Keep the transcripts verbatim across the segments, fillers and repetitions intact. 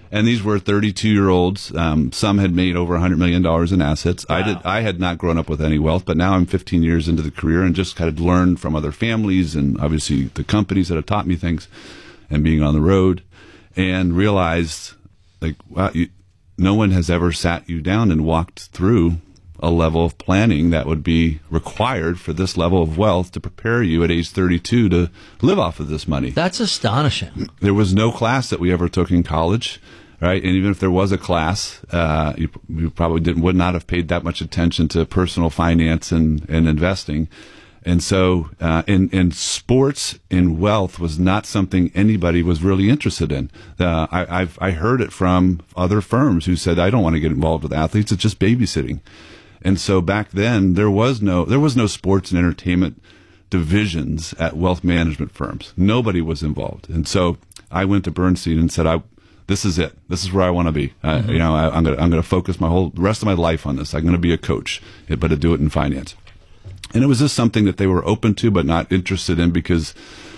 And these were thirty-two-year-olds. Um, some had made over one hundred million dollars in assets. Wow. I did. I had not grown up with any wealth, but now I'm fifteen years into the career and just kind of learned from other families and obviously the companies that have taught me things and being on the road, and realized, like, wow, you, no one has ever sat you down and walked through a level of planning that would be required for this level of wealth to prepare you at age thirty-two to live off of this money. That's astonishing. There was no class that we ever took in college, right? And even if there was a class, uh, you, you probably didn't, would not have paid that much attention to personal finance and, and investing. And so, uh, in, in sports and wealth was not something anybody was really interested in. Uh, I, I've, I heard it from other firms who said, I don't want to get involved with athletes. It's just babysitting. And so back then there was no, there was no sports and entertainment divisions at wealth management firms. Nobody was involved. And so I went to Bernstein and said, I, this is it. This is where I want to be. Uh, mm-hmm. You know, I, I'm going to, I'm going to focus my whole rest of my life on this. I'm going to be a coach, but to do it in finance. And it was just something that they were open to, but not interested in because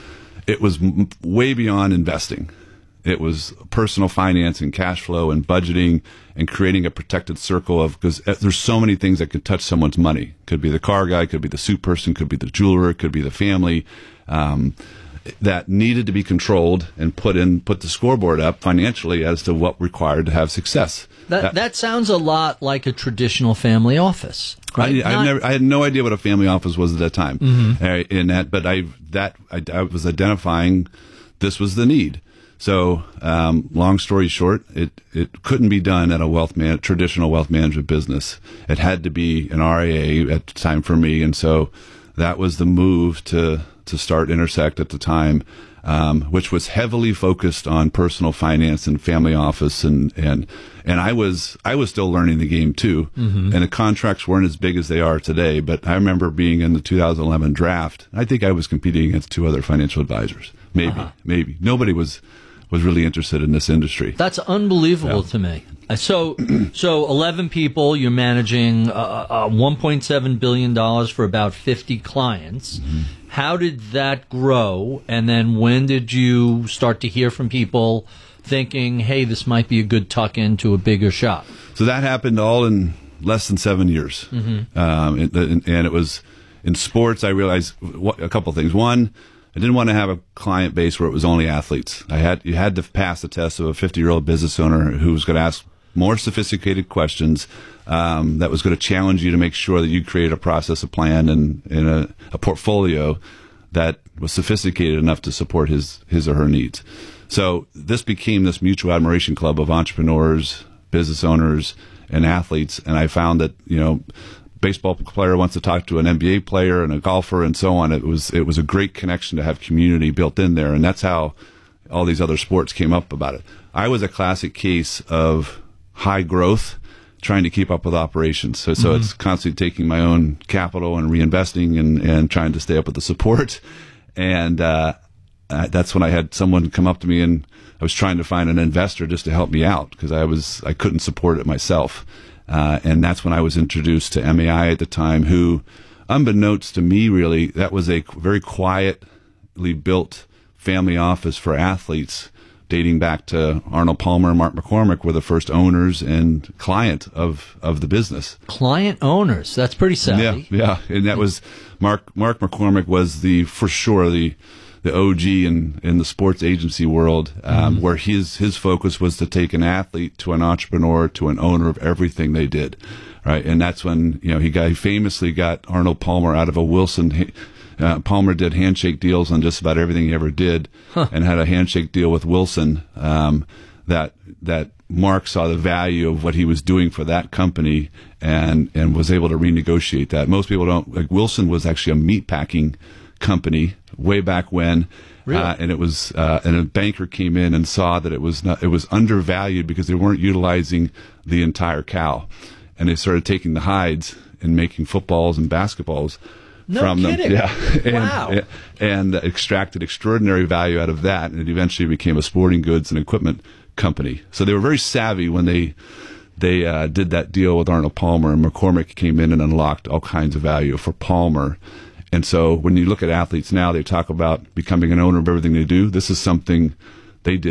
it was m- way beyond investing. It was personal finance and cash flow and budgeting and creating a protected circle of, because there's so many things that could touch someone's money. Could be the car guy, could be the suit person, could be the jeweler, could be the family, um, that needed to be controlled and put in, put the scoreboard up financially as to what required to have success. That that, that sounds a lot like a traditional family office. Right? I, I've never, I had no idea what a family office was at that time. Mm-hmm. Uh, in that, but I that I, I was identifying this was the need. So, um, long story short, it, it couldn't be done at a wealth man, traditional wealth management business. It had to be an R I A at the time for me, and so that was the move to to start Intersect at the time, um, which was heavily focused on personal finance and family office, and and and I was I was still learning the game too, mm-hmm. and the contracts weren't as big as they are today. But I remember being in the two thousand eleven draft. I think I was competing against two other financial advisors, maybe, uh-huh. maybe nobody was. was really interested in this industry. That's unbelievable yeah. to me. So, so eleven people, you're managing uh, uh, one point seven billion dollars for about fifty clients. Mm-hmm. How did that grow? And then when did you start to hear from people thinking, hey, this might be a good tuck into a bigger shop? So that happened all in less than seven years. Mm-hmm. Um, and, and it was in sports, I realized a couple things. One, I didn't want to have a client base where it was only athletes. I had you had to pass the test of a fifty-year-old business owner who was going to ask more sophisticated questions, um, that was going to challenge you to make sure that you create a process, a plan, and, and a, a portfolio that was sophisticated enough to support his his or her needs. So this became this mutual admiration club of entrepreneurs, business owners, and athletes. And I found that, you know, baseball player wants to talk to an N B A player and a golfer and so on. It was it was a great connection to have community built in there, and that's how all these other sports came up about it. I was a classic case of high growth, trying to keep up with operations. So, so mm-hmm. it's constantly taking my own capital and reinvesting and, and trying to stay up with the support. And uh, uh, that's when I had someone come up to me, and I was trying to find an investor just to help me out because I was I couldn't support it myself. Uh, and that's when I was introduced to M A I at the time, who, unbeknownst to me, really, that was a very quietly built family office for athletes dating back to Arnold Palmer and Mark McCormick were the first owners and client of, of the business. Client owners. That's pretty savvy. Yeah, yeah. And that was, Mark Mark McCormick was the, for sure, the the O G in, in the sports agency world, um, mm-hmm. where his his focus was to take an athlete to an entrepreneur to an owner of everything they did, right? And that's when, you know, he got, he famously got Arnold Palmer out of a Wilson. Uh, Palmer did handshake deals on just about everything he ever did, huh. and had a handshake deal with Wilson. Um, that that Mark saw the value of what he was doing for that company, and and was able to renegotiate that. Most people don't, like, Wilson was actually a meat packing company way back when, really? uh, and it was uh, and a banker came in and saw that it was not, it was undervalued because they weren't utilizing the entire cow, and they started taking the hides and making footballs and basketballs. No from kidding. them, yeah, and, wow, and extracted extraordinary value out of that, and it eventually became a sporting goods and equipment company. So they were very savvy when they they uh, did that deal with Arnold Palmer, and McCormick came in and unlocked all kinds of value for Palmer. And so when you look at athletes now, they talk about becoming an owner of everything they do. This is something they did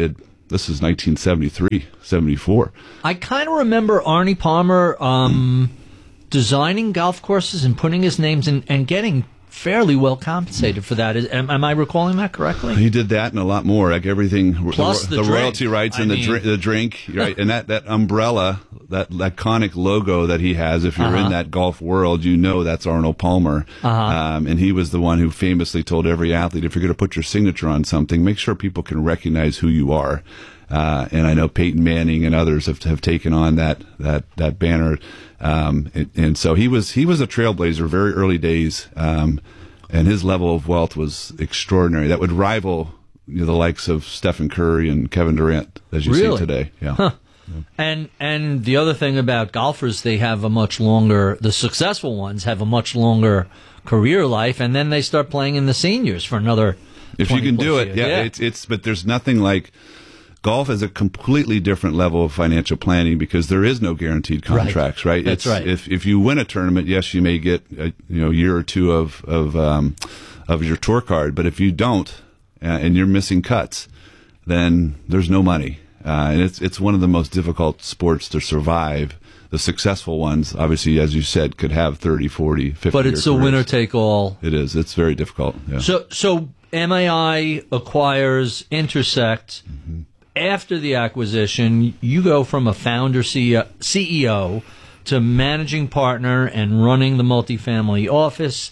this is nineteen seventy-three, seventy-four. I kind of remember Arnie Palmer um, designing golf courses and putting his names in and getting fairly well compensated for that. Is, am, am I recalling that correctly? He did that and a lot more, like everything. Plus the, the, the royalty drink. rights I and mean, the, dri- the drink, right? And that, that umbrella, that iconic logo that he has. If you're uh-huh. in that golf world, you know that's Arnold Palmer. Uh-huh. Um, and he was the one who famously told every athlete, if you're going to put your signature on something, make sure people can recognize who you are. Uh, and I know Peyton Manning and others have have taken on that that that banner. Um, and, and so he was he was a trailblazer, very early days. Um, And his level of wealth was extraordinary. That would rival, you know, the likes of Stephen Curry and Kevin Durant, as you really? see today. Yeah. Huh. yeah. And and the other thing about golfers, they have a much longer. The successful ones have a much longer career life, and then they start playing in the seniors for another. If you can do it, years. yeah, yeah. It's it's. But there's nothing like. Golf is a completely different level of financial planning because there is no guaranteed contracts, right? right? That's it's, right. If if you win a tournament, yes, you may get a you know year or two of of um, of your tour card, but if you don't uh, and you're missing cuts, then there's no money, uh, and it's it's one of the most difficult sports to survive. The successful ones, obviously, as you said, could have thirty, forty, fifty. But it's a winner take all. It is. It's very difficult. Yeah. So so M A I acquires Intersect. Mm-hmm. After the acquisition, you go from a founder C E O to managing partner and running the multifamily office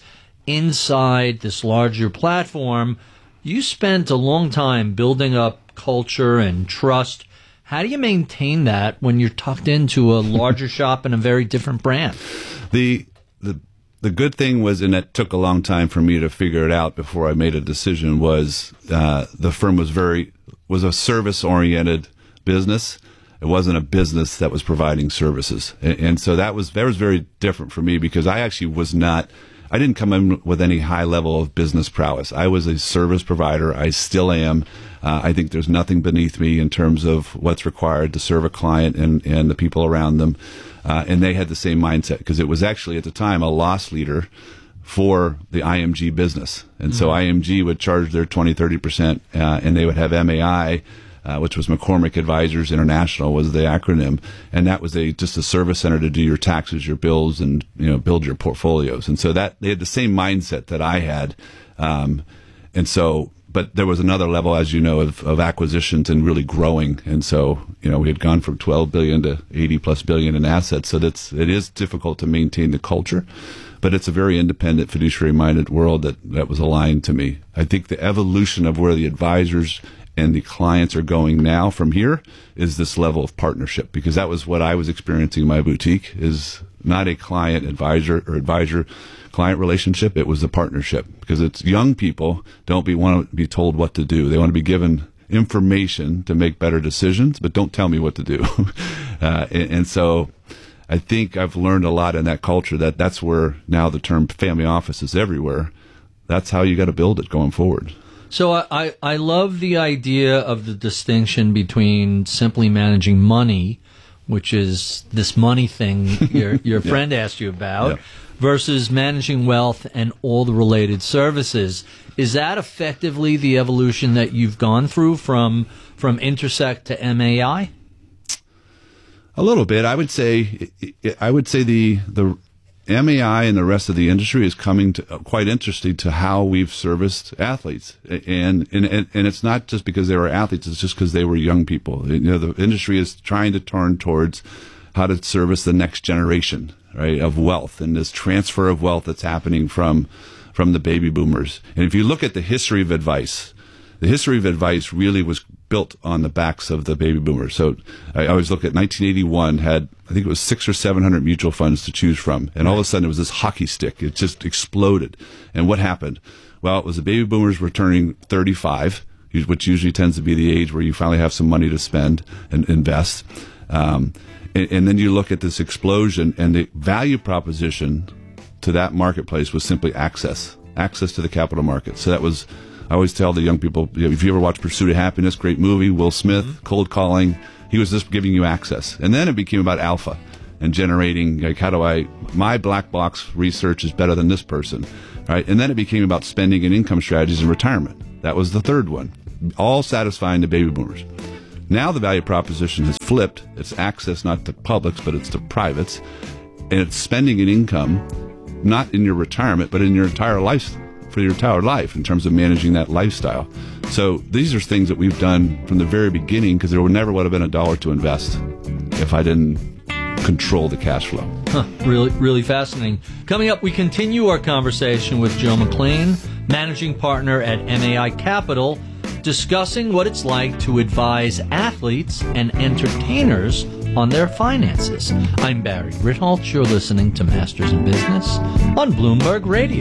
inside this larger platform. You spent a long time building up culture and trust. How do you maintain that when you're tucked into a larger shop and a very different brand? The the the good thing was, and it took a long time for me to figure it out before I made a decision, was uh, the firm was very was a service-oriented business. It wasn't a business that was providing services. And, and so that was that was very different for me because I actually was not, I didn't come in with any high level of business prowess. I was a service provider. I still am. Uh, I think there's nothing beneath me in terms of what's required to serve a client and, and the people around them. Uh, and they had the same mindset because it was actually at the time a loss leader for the I M G business. And mm-hmm. so I M G would charge their twenty, thirty percent, uh, and they would have M A I, uh, which was McCormick Advisors International was the acronym. And that was a just a service center to do your taxes, your bills, and you know build your portfolios. And so that they had the same mindset that I had. Um, and so, but there was another level, as you know, of, of acquisitions and really growing. And so, you know, we had gone from twelve billion to eighty plus billion in assets. So that's, it is difficult to maintain the culture. But it's a very independent, fiduciary-minded world that, that was aligned to me. I think the evolution of where the advisors and the clients are going now from here is this level of partnership, because that was what I was experiencing in my boutique, is not a client-advisor or advisor-client relationship. It was a partnership, because it's young people don't be, want to be told what to do. They want to be given information to make better decisions, but don't tell me what to do. uh, and, and so... I think I've learned a lot in that culture that that's where now the term family office is everywhere. That's how you got to build it going forward. So I, I, I love the idea of the distinction between simply managing money, which is this money thing your, your yeah. friend asked you about, yeah. versus managing wealth and all the related services. Is that effectively the evolution that you've gone through from from Intersect to M A I? A little bit, I would say. I would say the the M A I and the rest of the industry is coming to uh, quite interesting to how we've serviced athletes, and and and it's not just because they were athletes; it's just because they were young people. You know, the industry is trying to turn towards how to service the next generation, right, of wealth, and this transfer of wealth that's happening from from the baby boomers. And if you look at the history of advice, the history of advice really was built on the backs of the baby boomers. So I always look at nineteen eighty-one had, I think it was six or seven hundred mutual funds to choose from. And all of a sudden it was this hockey stick. It just exploded. And what happened? Well, it was the baby boomers were turning thirty-five, which usually tends to be the age where you finally have some money to spend and invest. Um, and, and then you look at this explosion, and the value proposition to that marketplace was simply access, access to the capital market. So that was, I always tell the young people, you know, if you ever watch Pursuit of Happiness, great movie, Will Smith, mm-hmm. cold calling, he was just giving you access. And then it became about alpha and generating, like, how do I, my black box research is better than this person, right? And then it became about spending and income strategies and retirement. That was the third one, all satisfying the baby boomers. Now the value proposition has flipped. It's access not to publics, but it's to privates. And it's spending an income, not in your retirement, but in your entire life, for your entire life in terms of managing that lifestyle. So these are things that we've done from the very beginning, because there would never would have been a dollar to invest if I didn't control the cash flow. Huh, really, really fascinating. Coming up, we continue our conversation with Joe McLean, managing partner at M A I Capital, discussing what it's like to advise athletes and entertainers on their finances. I'm Barry Ritholtz. You're listening to Masters in Business on Bloomberg Radio.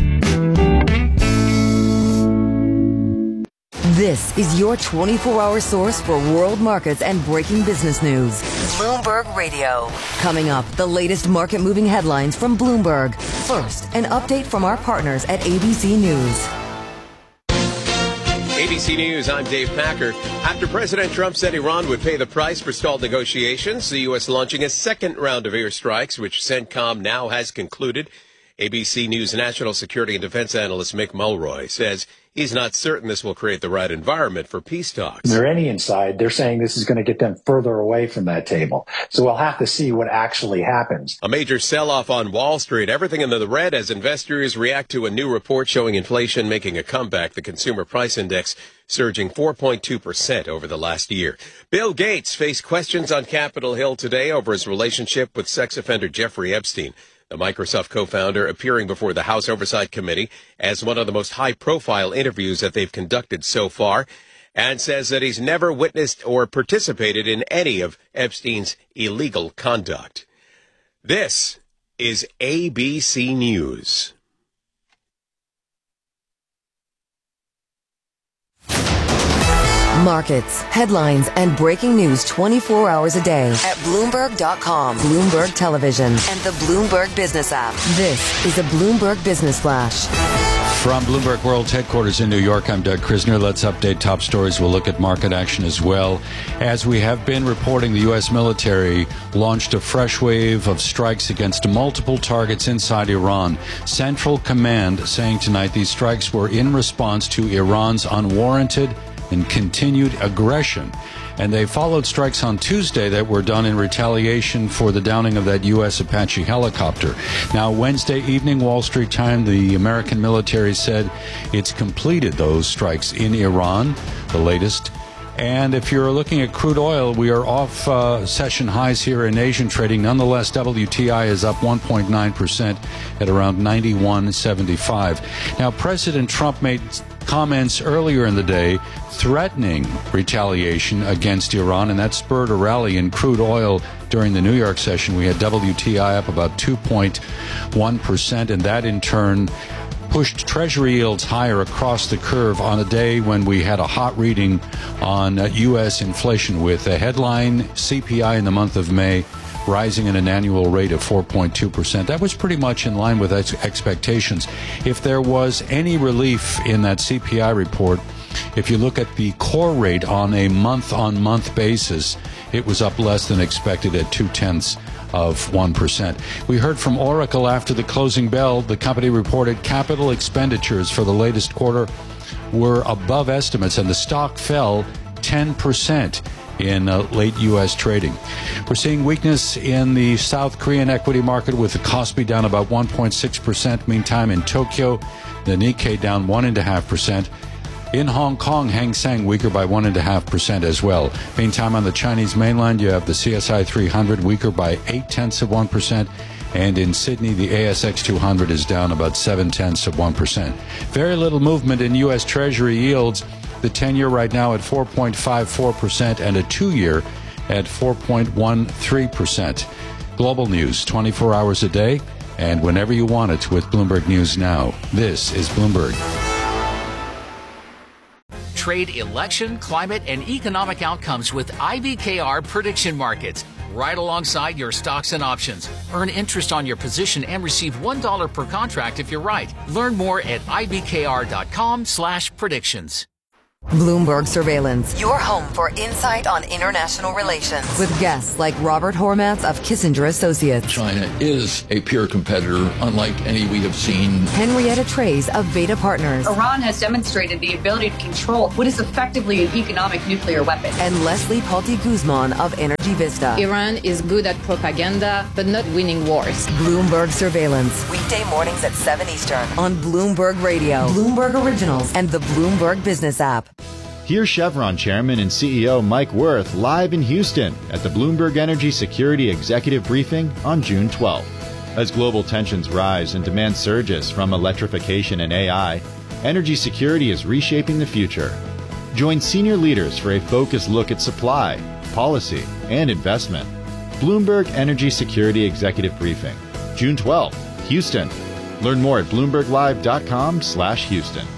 This is your twenty-four hour source for world markets and breaking business news. Bloomberg Radio. Coming up, the latest market-moving headlines from Bloomberg. First, an update from our partners at A B C News. A B C News, I'm Dave Packer. After President Trump said Iran would pay the price for stalled negotiations, the U S launching a second round of airstrikes, which CENTCOM now has concluded. A B C News national security and defense analyst Mick Mulroy says he's not certain this will create the right environment for peace talks. They're any inside. They're saying this is going to get them further away from that table. So we'll have to see what actually happens. A major sell-off on Wall Street. Everything in the red as investors react to a new report showing inflation making a comeback. The consumer price index surging four point two percent over the last year. Bill Gates faced questions on Capitol Hill today over his relationship with sex offender Jeffrey Epstein. The Microsoft co-founder appearing before the House Oversight Committee as one of the most high-profile interviews that they've conducted so far, and says that he's never witnessed or participated in any of Epstein's illegal conduct. This is A B C News. Markets, headlines, and breaking news twenty-four hours a day at Bloomberg dot com, Bloomberg Television, and the Bloomberg Business app. This is a Bloomberg Business Flash. From Bloomberg World Headquarters in New York, I'm Doug Krisner. Let's update top stories. We'll look at market action as well. As we have been reporting, the U S military launched a fresh wave of strikes against multiple targets inside Iran. Central Command saying tonight these strikes were in response to Iran's unwarranted and continued aggression. And they followed strikes on Tuesday that were done in retaliation for the downing of that U S Apache helicopter. Now, Wednesday evening, Wall Street time, the American military said it's completed those strikes in Iran, the latest. And if you're looking at crude oil, we are off uh, session highs here in Asian trading. Nonetheless, W T I is up one point nine percent at around ninety-one seventy-five. Now, President Trump made comments earlier in the day threatening retaliation against Iran, and that spurred a rally in crude oil during the New York session. We had W T I up about two point one percent, and that in turn pushed Treasury yields higher across the curve on a day when we had a hot reading on uh, U S inflation, with a headline C P I in the month of May rising at an annual rate of four point two percent. That was pretty much in line with ex- expectations. If there was any relief in that C P I report, if you look at the core rate on a month-on-month basis, it was up less than expected at two-tenths of one percent. We heard from Oracle after the closing bell. The company reported capital expenditures for the latest quarter were above estimates, and the stock fell ten percent in uh, late U S trading. We're seeing weakness in the South Korean equity market, with the Kospi down about one point six percent. Meantime, in Tokyo, the Nikkei down one point five percent. In Hong Kong, Hang Seng weaker by one point five percent as well. Meantime, on the Chinese mainland, you have the C S I three hundred weaker by eight tenths of one percent. And in Sydney, the A S X two hundred is down about seven tenths of one percent. Very little movement in U S Treasury yields. The ten-year right now at four point five four percent and a two-year at four point one three percent. Global news, twenty-four hours a day and whenever you want it with Bloomberg News Now. This is Bloomberg. Trade election, climate, and economic outcomes with I B K R Prediction Markets, right alongside your stocks and options. Earn interest on your position and receive one dollar per contract if you're right. Learn more at I B K R dot com slash predictions. Bloomberg Surveillance, your home for insight on international relations. With guests like Robert Hormats of Kissinger Associates. China is a peer competitor, unlike any we have seen. Henrietta Trays of Veda Partners. Iran has demonstrated the ability to control what is effectively an economic nuclear weapon. And Leslie Palti Guzman of Energy Vista. Iran is good at propaganda, but not winning wars. Bloomberg Surveillance, weekday mornings at seven Eastern on Bloomberg Radio, Bloomberg Originals, and the Bloomberg Business app. Here's Chevron Chairman and C E O Mike Wirth live in Houston at the Bloomberg Energy Security Executive Briefing on June twelfth. As global tensions rise and demand surges from electrification and A I, energy security is reshaping the future. Join senior leaders for a focused look at supply, policy, and investment. Bloomberg Energy Security Executive Briefing, June twelfth, Houston. Learn more at bloomberg live dot com slash Houston.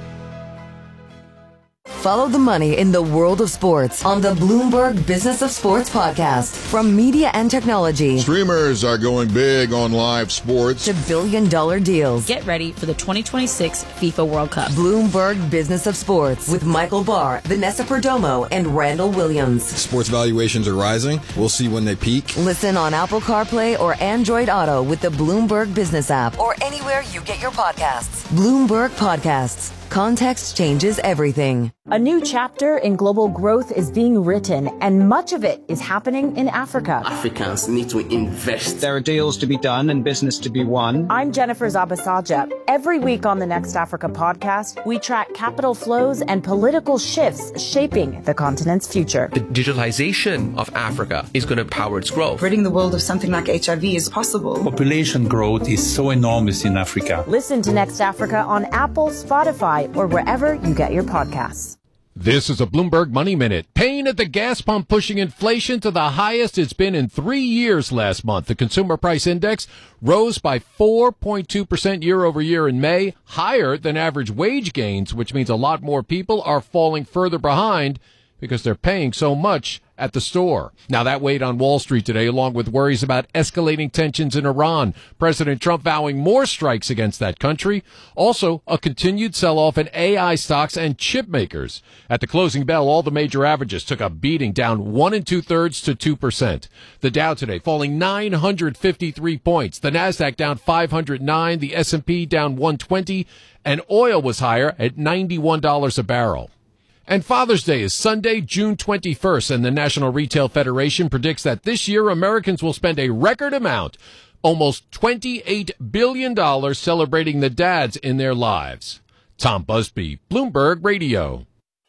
Follow the money in the world of sports on the Bloomberg Business of Sports podcast. From media and technology. Streamers are going big on live sports. To billion dollar deals. Get ready for the twenty twenty-six FIFA World Cup. Bloomberg Business of Sports with Michael Barr, Vanessa Perdomo, and Randall Williams. Sports valuations are rising. We'll see when they peak. Listen on Apple CarPlay or Android Auto with the Bloomberg Business app or anywhere you get your podcasts. Bloomberg Podcasts. Context changes everything. A new chapter in global growth is being written, and much of it is happening in Africa. Africans need to invest. There are deals to be done and business to be won. I'm Jennifer Zabasaja. Every week on the Next Africa podcast, we track capital flows and political shifts shaping the continent's future. The digitalization of Africa is going to power its growth. Ridding the world of something like H I V is possible. Population growth is so enormous in Africa. Listen to Next Africa on Apple, Spotify, or wherever you get your podcasts. This is a Bloomberg Money Minute. Pain at the gas pump pushing inflation to the highest it's been in three years last month. The Consumer Price Index rose by four point two percent year over year in May, higher than average wage gains, which means a lot more people are falling further behind because they're paying so much at the store. Now, that weighed on Wall Street today, along with worries about escalating tensions in Iran, President Trump vowing more strikes against that country. Also, a continued sell-off in A I stocks and chip makers. At the closing bell, all the major averages took a beating, down one and two-thirds to two percent. The Dow today falling nine hundred fifty-three points. The Nasdaq down five hundred nine, the S and P down one hundred twenty, and oil was higher at ninety-one dollars a barrel. And Father's Day is Sunday, June twenty-first, and the National Retail Federation predicts that this year Americans will spend a record amount, almost twenty-eight billion dollars, celebrating the dads in their lives. Tom Busby, Bloomberg Radio.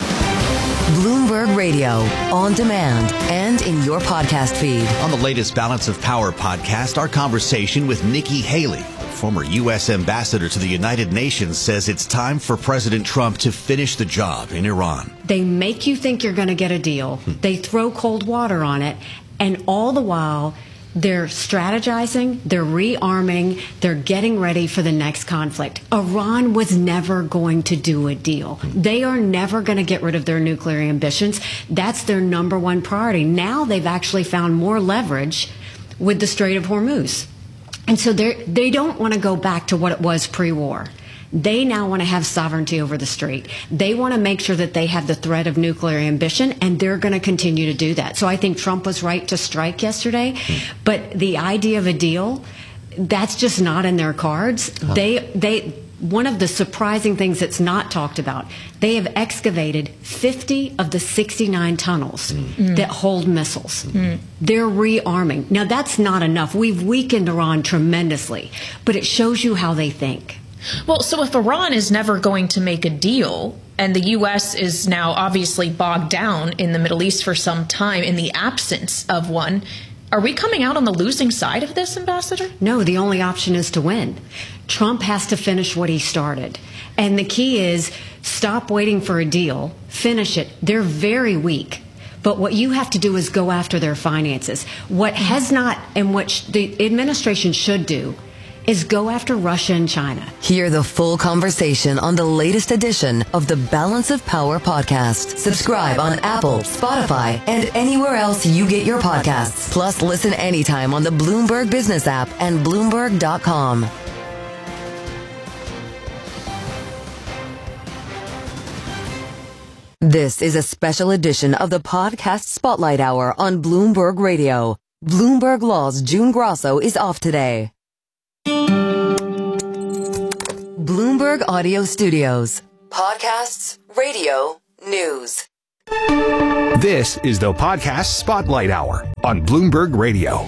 Bloomberg Radio, on demand and in your podcast feed. On the latest Balance of Power podcast, our conversation with Nikki Haley, former U S ambassador to the United Nations, says it's time for President Trump to finish the job in Iran. They make you think you're going to get a deal. Hmm. They throw cold water on it. And all the while, they're strategizing, they're rearming, they're getting ready for the next conflict. Iran was never going to do a deal. They are never going to get rid of their nuclear ambitions. That's their number one priority. Now they've actually found more leverage with the Strait of Hormuz. And so they they don't want to go back to what it was pre-war. They now want to have sovereignty over the strait. They want to make sure that they have the threat of nuclear ambition, and they're going to continue to do that. So I think Trump was right to strike yesterday, but the idea of a deal, that's just not in their cards. Huh. They they one of the surprising things that's not talked about, they have excavated fifty of the sixty-nine tunnels mm. that hold missiles. Mm. They're rearming. Now, that's not enough. We've weakened Iran tremendously, but it shows you how they think. Well, so if Iran is never going to make a deal, and the U S is now obviously bogged down in the Middle East for some time in the absence of one, are we coming out on the losing side of this, Ambassador? No, the only option is to win. Trump has to finish what he started. And the key is stop waiting for a deal, finish it. They're very weak. But what you have to do is go after their finances. What has not, and what sh- the administration should do, is go after Russia and China. Hear the full conversation on the latest edition of the Balance of Power podcast. Subscribe on Apple, Spotify, and anywhere else you get your podcasts. Plus, listen anytime on the Bloomberg Business app and Bloomberg dot com. This is a special edition of the Podcast Spotlight Hour on Bloomberg Radio. Bloomberg Law's June Grosso is off today. Bloomberg Audio Studios. Podcasts, radio, news. This is the Podcast Spotlight Hour on Bloomberg Radio.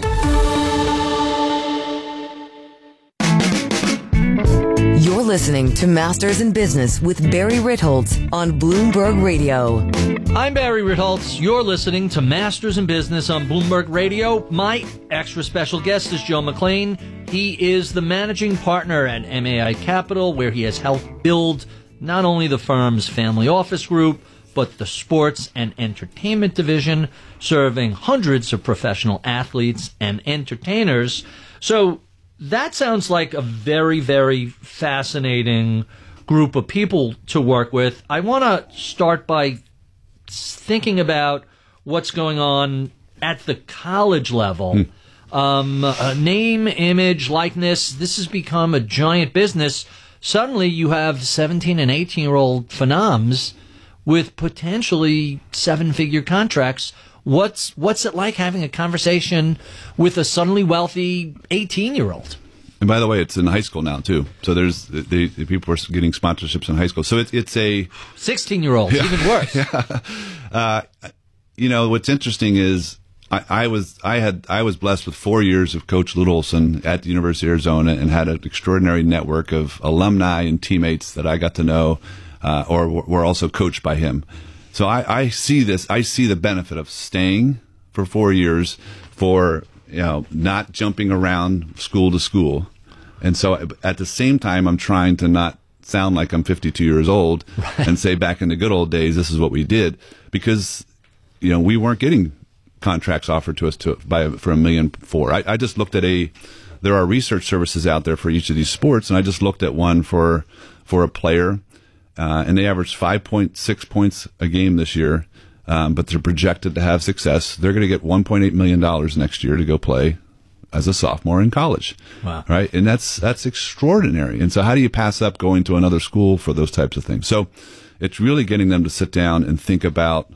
You're listening to Masters in Business with Barry Ritholtz on Bloomberg Radio. I'm Barry Ritholtz. You're listening to Masters in Business on Bloomberg Radio. My extra special guest is Joe McLean. He is the managing partner at M A I Capital, where he has helped build not only the firm's family office group, but the sports and entertainment division, serving hundreds of professional athletes and entertainers. So that sounds like a very, very fascinating group of people to work with. I want to start by thinking about what's going on at the college level. Hmm. Um, uh, name, image, likeness, this has become a giant business. Suddenly you have seventeen and eighteen-year-old phenoms with potentially seven-figure contracts. What's what's it like having a conversation with a suddenly wealthy eighteen-year-old? And by the way, it's in high school now too. So there's the, the people are getting sponsorships in high school. So it's it's a sixteen-year-olds, yeah. Even worse. Yeah. Uh, you know, what's interesting is I, I was I had I was blessed with four years of Coach Lute Olson at the University of Arizona, and had an extraordinary network of alumni and teammates that I got to know, uh, or were also coached by him. So I, I see this. I see the benefit of staying for four years, for you know not jumping around school to school, and so at the same time, I'm trying to not sound like I'm fifty-two years old right. and say back in the good old days, this is what we did, because you know we weren't getting contracts offered to us to by for a million four. I, I just looked at a. There are research services out there for each of these sports, and I just looked at one for for a player. Uh, and they averaged five point six points a game this year, um, but they're projected to have success. They're going to get one point eight million dollars next year to go play as a sophomore in college. Wow. Right? And that's that's extraordinary. And so how do you pass up going to another school for those types of things? So it's really getting them to sit down and think about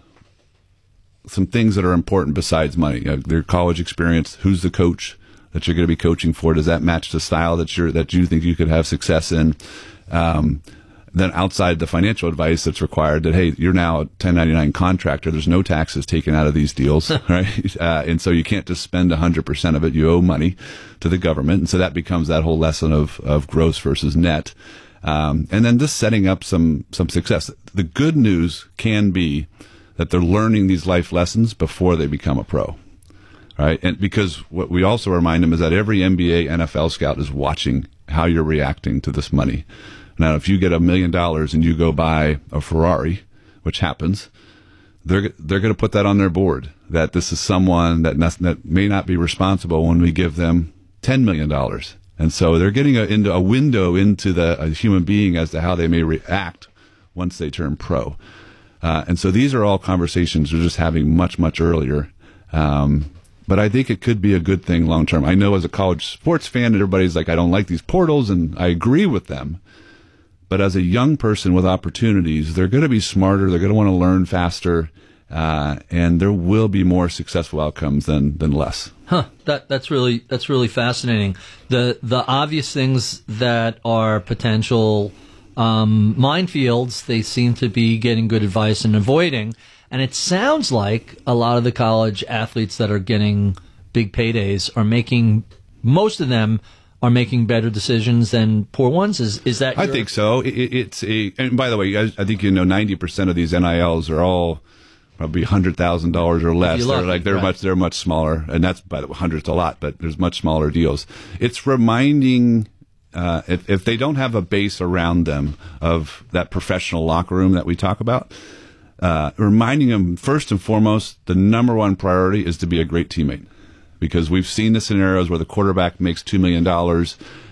some things that are important besides money. You know, their college experience, who's the coach that you're going to be coaching for? Does that match the style that you're that you think you could have success in? Um Then outside the financial advice that's required, that, hey, you're now a ten ninety-nine contractor. There's no taxes taken out of these deals, right? Uh, and so you can't just spend one hundred percent of it. You owe money to the government. And so that becomes that whole lesson of, of gross versus net. Um, and then just setting up some, some success. The good news can be that they're learning these life lessons before they become a pro, right? And because what we also remind them is that every N B A, N F L scout is watching how you're reacting to this money. Now, if you get a million dollars and you go buy a Ferrari, which happens, they're they're going to put that on their board, that this is someone that, that may not be responsible when we give them ten million dollars. And so they're getting a, into a window into the a human being as to how they may react once they turn pro. Uh, and so these are all conversations we're just having much, much earlier. Um, but I think it could be a good thing long term. I know as a college sports fan, everybody's like, I don't like these portals, and I agree with them. But as a young person with opportunities, they're going to be smarter. They're going to want to learn faster, uh, and there will be more successful outcomes than than less. Huh. That that's really that's really fascinating. The the obvious things that are potential um, minefields, they seem to be getting good advice and avoiding. And it sounds like a lot of the college athletes that are getting big paydays are making, most of them are making better decisions than poor ones. Is is that? I your... think so. It, it's a. And by the way, I, I think you know ninety percent of these N I Ls are all probably hundred thousand dollars or less. They're like they're right. much they're much smaller, and that's by the way, hundreds a lot, but there's much smaller deals. It's reminding uh, if if they don't have a base around them of that professional locker room that we talk about, uh, reminding them first and foremost, the number one priority is to be a great teammate. Because we've seen the scenarios where the quarterback makes two million dollars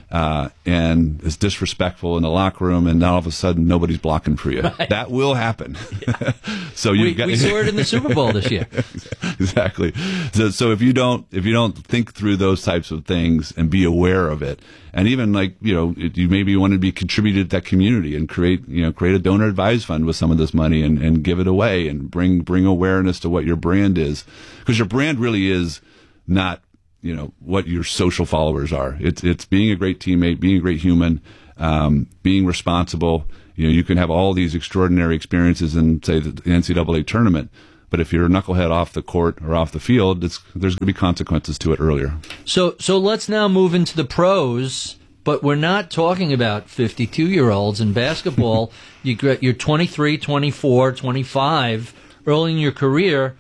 uh, and is disrespectful in the locker room, and now all of a sudden nobody's blocking for you. Right. That will happen. Yeah. So you we, we saw it in the Super Bowl this year. Exactly. So, so if you don't if you don't think through those types of things and be aware of it, and even like you know you maybe want to be contributed to that community and create you know create a donor advised fund with some of this money and, and give it away and bring bring awareness to what your brand is, because your brand really is not you know what your social followers are. It's it's being a great teammate, being a great human, um, being responsible. You know, you can have all these extraordinary experiences in, say, the N C double A tournament, but if you're a knucklehead off the court or off the field, it's, there's going to be consequences to it earlier. So, so let's now move into the pros. But we're not talking about fifty-two-year-olds in basketball. you, you're twenty-three, twenty-four, twenty-five, early in your career.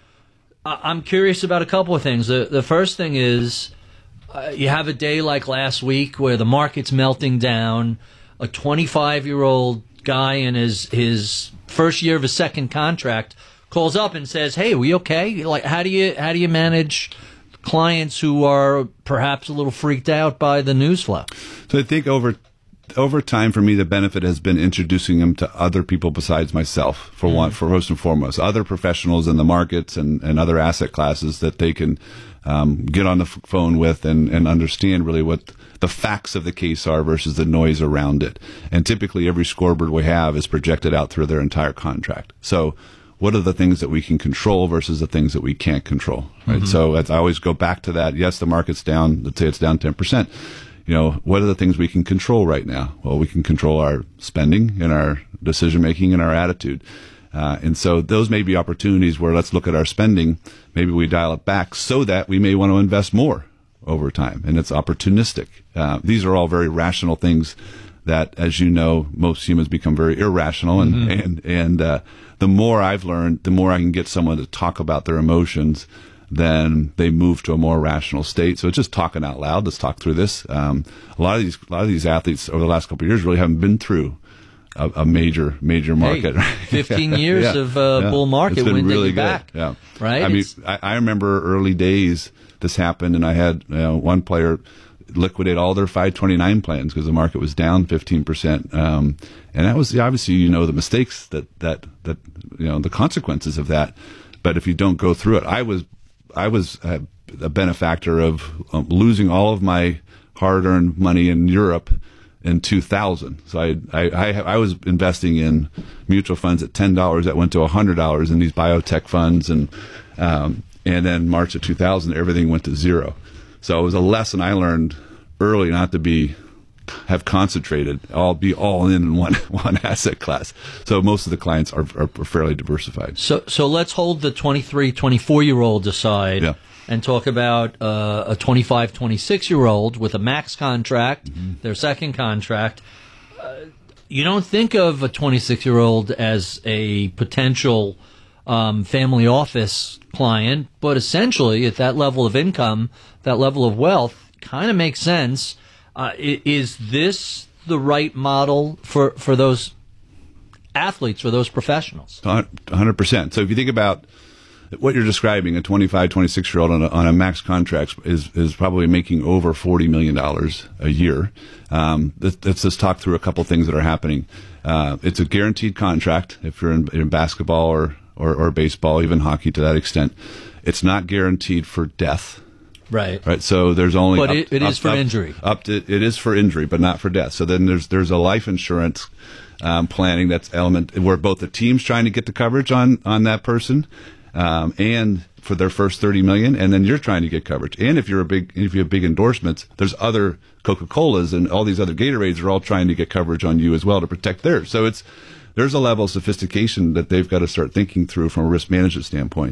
I'm curious about a couple of things. The, the first thing is uh, you have a day like last week where the market's melting down. A twenty-five-year-old guy in his his first year of his second contract calls up and says, "Hey, are we okay?" Like, how do you how do you manage clients who are perhaps a little freaked out by the news flow? So I think over over time, for me, the benefit has been introducing them to other people besides myself. For one, for first and foremost, other professionals in the markets and, and other asset classes that they can um, get on the f- phone with and, and understand really what the facts of the case are versus the noise around it. And typically, every scoreboard we have is projected out through their entire contract. So, what are the things that we can control versus the things that we can't control? Right. Mm-hmm. So, as I always go back to that. Yes, the market's down. Let's say it's down ten percent. You know, what are the things we can control right now? Well, we can control our spending and our decision making and our attitude. Uh, and so those may be opportunities where let's look at our spending. Maybe we dial it back so that we may want to invest more over time. And it's opportunistic. Uh, these are all very rational things that, as you know, most humans become very irrational. And, mm-hmm. and, and uh, the more I've learned, the more I can get someone to talk about their emotions, then they move to a more rational state. So it's just talking out loud. Let's talk through this. Um, a lot of these, a lot of these athletes over the last couple of years really haven't been through a, a major, major market. Hey, Fifteen years yeah. of uh, yeah. bull market. It's been really good. Back, yeah, right. I mean, I, I remember early days this happened, and I had you know, one player liquidate all their five twenty-nine plans because the market was down fifteen percent. Um, and that was obviously you know the mistakes that that that you know the consequences of that. But if you don't go through it, I was. I was a, a benefactor of um, losing all of my hard-earned money in Europe in two thousand. So I, I, I, I was investing in mutual funds at ten dollars that went to one hundred dollars in these biotech funds, and um, and then March of two thousand, everything went to zero. So it was a lesson I learned early not to be have concentrated, all be all in in one one asset class. So most of the clients are, are fairly diversified. So so let's hold the twenty-three, twenty-four-year-olds aside yeah. and talk about uh, a twenty-five, twenty-six-year-old with a max contract, mm-hmm. their second contract. Uh, you don't think of a twenty-six-year-old as a potential um, family office client, but essentially at that level of income, that level of wealth, kind of makes sense. Uh, is this the right model for, for those athletes, for those professionals? one hundred percent. So if you think about what you're describing, a twenty-five, twenty-six-year-old on a, on a max contract is, is probably making over forty million dollars a year. Um, let's, let's just talk through a couple things that are happening. Uh, it's a guaranteed contract if you're in, in basketball or, or, or baseball, even hockey to that extent. It's not guaranteed for death. Right. Right. So there's only, but up, it, it up, is for up, injury. Up to it is for injury, but not for death. So then there's there's a life insurance um, planning that's element where both the team's trying to get the coverage on on that person, um, and for their first thirty million, and then you're trying to get coverage. And if you're a big if you have big endorsements, there's other Coca-Colas and all these other Gatorades are all trying to get coverage on you as well to protect theirs. So it's there's a level of sophistication that they've got to start thinking through from a risk management standpoint.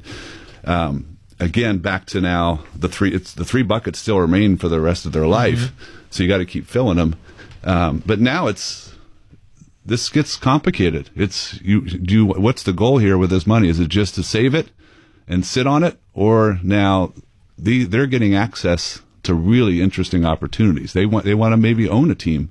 Um, Again, back to now the three. It's the three buckets still remain for the rest of their life, mm-hmm. so you got to keep filling them. Um, but now it's this gets complicated. It's you do. What's the goal here with this money? Is it just to save it and sit on it, or now the, they're getting access to really interesting opportunities? They want they want to maybe own a team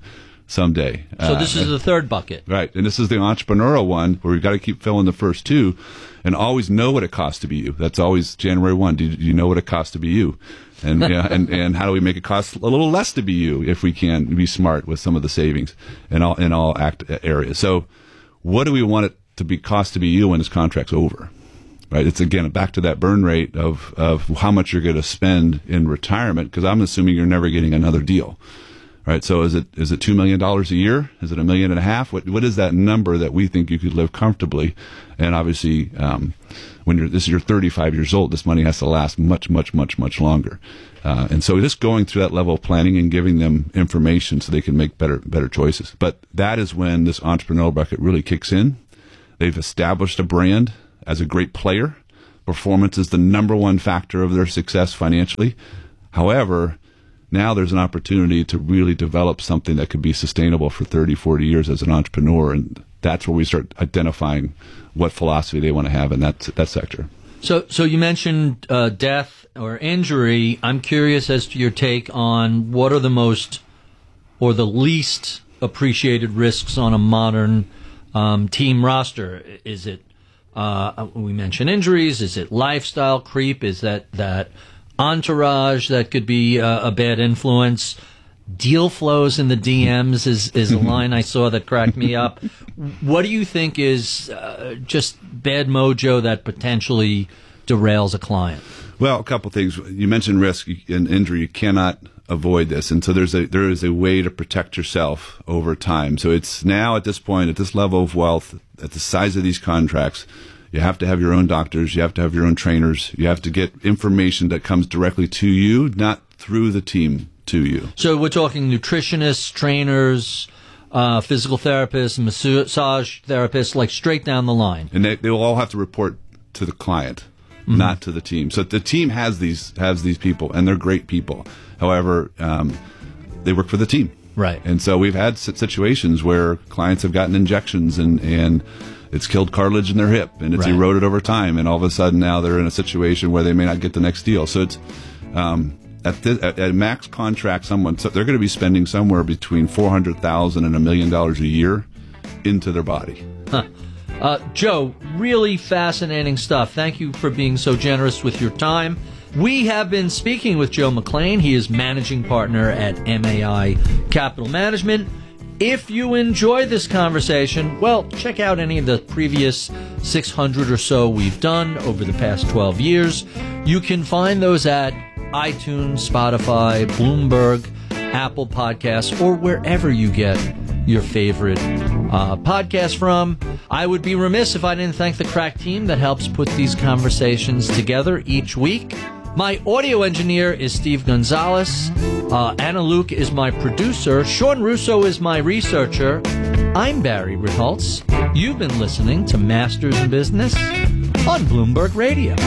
someday. So this uh, is the third bucket. Right. And this is the entrepreneurial one where we've got to keep filling the first two and always know what it costs to be you. That's always January first. Do you, do you know what it costs to be you? And, yeah, and and how do we make it cost a little less to be you if we can be smart with some of the savings in all in all act areas? So what do we want it to be cost to be you when this contract's over? Right? It's again back to that burn rate of of how much you're going to spend in retirement, because I'm assuming you're never getting another deal. Right? So is it is it two million dollars a year? Is it a million and a half? What what is that number that we think you could live comfortably? And obviously, um, when you're this is you're thirty-five years old, this money has to last much, much, much, much longer. Uh, and so just going through that level of planning and giving them information so they can make better better choices. But that is when this entrepreneurial bucket really kicks in. They've established a brand as a great player. Performance is the number one factor of their success financially. However, now there's an opportunity to really develop something that could be sustainable for thirty, forty years as an entrepreneur. And that's where we start identifying what philosophy they want to have in that that sector. So, so you mentioned uh, death or injury. I'm curious as to your take on what are the most or the least appreciated risks on a modern um, team roster. Is it, uh, we mentioned injuries, is it lifestyle creep, is that that entourage that could be uh, a bad influence? Deal flows in the D Ms is, is a line I saw that cracked me up. What do you think is uh, just bad mojo that potentially derails a client? Well, a couple things. You mentioned risk and injury. You cannot avoid this. And so there's a, there is a way to protect yourself over time. So it's now at this point, at this level of wealth, at the size of these contracts, you have to have your own doctors. You have to have your own trainers. You have to get information that comes directly to you, not through the team to you. So we're talking nutritionists, trainers, uh, physical therapists, massage therapists, like straight down the line. And they, they will all have to report to the client, mm-hmm. not to the team. So the team has these has these people, and they're great people. However, um, they work for the team. Right. And so we've had situations where clients have gotten injections and, and it's killed cartilage in their hip, and it's right. eroded over time, and all of a sudden now they're in a situation where they may not get the next deal. So it's... Um, At, this, at, at max contract, someone so they're going to be spending somewhere between four hundred thousand and a million dollars a year into their body. Huh. Uh, Joe, really fascinating stuff. Thank you for being so generous with your time. We have been speaking with Joe McLean. He is managing partner at M A I Capital Management. If you enjoy this conversation, well, check out any of the previous six hundred or so we've done over the past twelve years. You can find those at iTunes, Spotify, Bloomberg, Apple Podcasts, or wherever you get your favorite uh, podcast from. I would be remiss if I didn't thank the crack team that helps put these conversations together each week. My audio engineer is Steve Gonzalez. Uh, Anna Luke is my producer. Sean Russo is my researcher. I'm Barry Ritholtz. You've been listening to Masters in Business on Bloomberg Radio.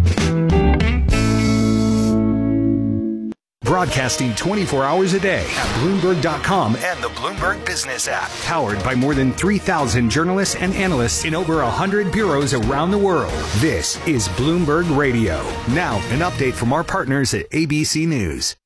Broadcasting twenty-four hours a day at Bloomberg dot com and the Bloomberg Business app. Powered by more than three thousand journalists and analysts in over one hundred bureaus around the world. This is Bloomberg Radio. Now, an update from our partners at A B C News.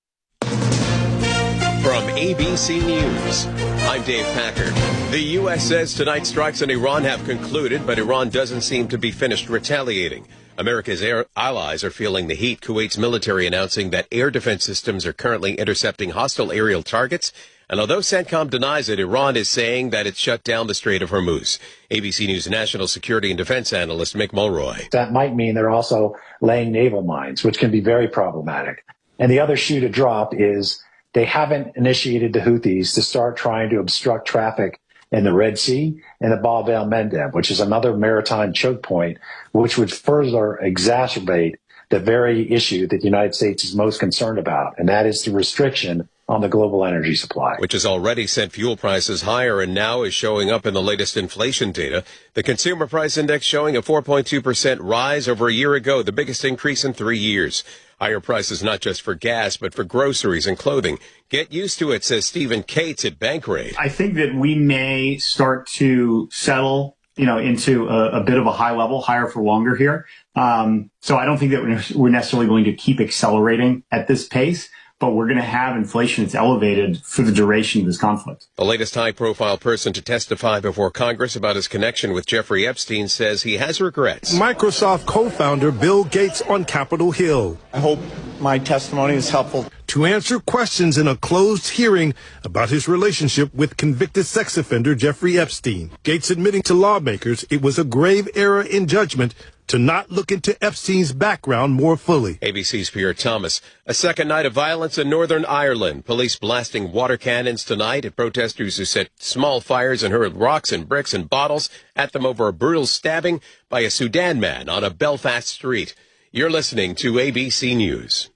From A B C News, I'm Dave Packard. The U S says tonight's strikes on Iran have concluded, but Iran doesn't seem to be finished retaliating. America's air allies are feeling the heat. Kuwait's military announcing that air defense systems are currently intercepting hostile aerial targets. And although CENTCOM denies it, Iran is saying that it's shut down the Strait of Hormuz. A B C News national security and defense analyst Mick Mulroy. That might mean they're also laying naval mines, which can be very problematic. And the other shoe to drop is they haven't initiated the Houthis to start trying to obstruct traffic in the Red Sea and the Bab el-Mandeb, which is another maritime choke point, which would further exacerbate the very issue that the United States is most concerned about, and that is the restriction on the global energy supply. Which has already sent fuel prices higher and now is showing up in the latest inflation data. The Consumer Price Index showing a four point two percent rise over a year ago, the biggest increase in three years. Higher prices not just for gas, but for groceries and clothing. Get used to it, says Stephen Cates at Bankrate. I think that we may start to settle, you know, into a, a bit of a high level, higher for longer here. Um, so I don't think that we're necessarily going to keep accelerating at this pace. but we're going to have inflation that's elevated for the duration of this conflict. The latest high-profile person to testify before Congress about his connection with Jeffrey Epstein says he has regrets. Microsoft co-founder Bill Gates on Capitol Hill. I hope my testimony is helpful to answer questions in a closed hearing about his relationship with convicted sex offender Jeffrey Epstein. Gates admitting to lawmakers it was a grave error in judgment to not look into Epstein's background more fully. A B C's Pierre Thomas. A second night of violence in Northern Ireland. Police blasting water cannons tonight at protesters who set small fires and hurled rocks and bricks and bottles at them over a brutal stabbing by a Sudan man on a Belfast street. You're listening to A B C News.